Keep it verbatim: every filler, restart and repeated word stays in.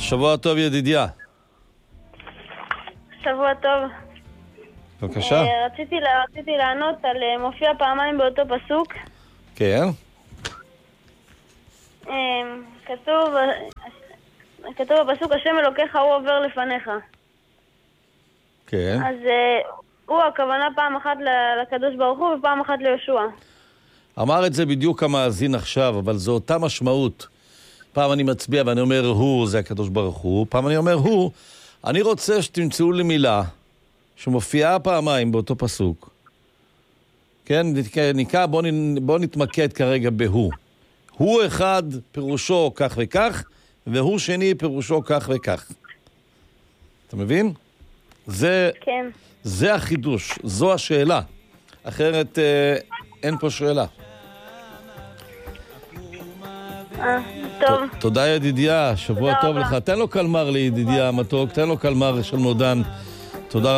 שבוע טוב ידידיה. שבוע טוב. בבקשה. רציתי, רציתי לענות על מופיע פעמיים באותו פסוק. כן. כתוב, כתוב בפסוק, השם אלוקיך הוא עובר לפניך. כן. אז הוא הכוונה פעם אחת לקדוש ברוך הוא ופעם אחת ליהושע. אמר את זה בדיוק המאזין עכשיו, אבל זו אותה משמעות. פעם אני מצביע ואני אומר הוא, זה הקדוש ברוך הוא. פעם אני אומר הוא, אני רוצה שתמצאו לי מילה שמופיעה פעמיים באותו פסוק. כן, ניקה, בוא, בוא נתמקד כרגע בהוא. הוא אחד פירושו כך וכך, והוא שני פירושו כך וכך. אתה מבין? זה, כן. זה החידוש, זו השאלה. אחרת אה, אין פה שאלה. אה, טוב. ת, תודה ידידיה, שבוע טוב לך. תן לו קלמר לידידיה המתוק, תן לו קלמר של מודן. תודה.